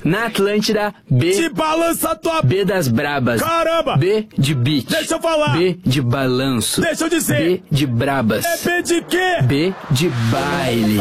Na Atlântida, B Te balança tua... B das brabas. Caramba! B de beat. Deixa eu falar. B de balanço. Deixa eu dizer. B de brabas. É B de quê? B de baile.